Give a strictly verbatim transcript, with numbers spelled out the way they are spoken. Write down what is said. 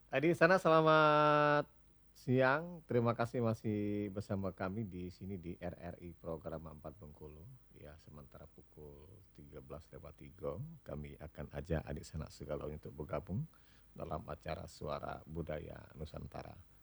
Adik sana selamat siang. Terima kasih masih bersama kami di sini di R R I Program empat Bengkulu. Ya, sementara pukul tiga belas lewat tiga kami akan ajak adik sanak segala untuk bergabung dalam acara Suara Budaya Nusantara.